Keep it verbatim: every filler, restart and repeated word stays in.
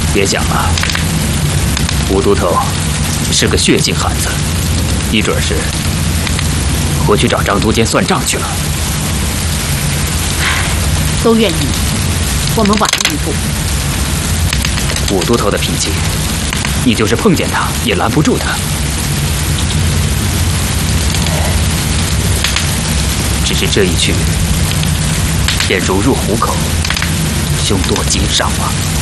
别想了，吴都头是个血性汉子，一准是回去找张都监算账去了。 都怨你，我们晚了一步。 武都头的脾气，你就是碰见他也拦不住他。只是这一去，便如入虎口，凶多吉少啊。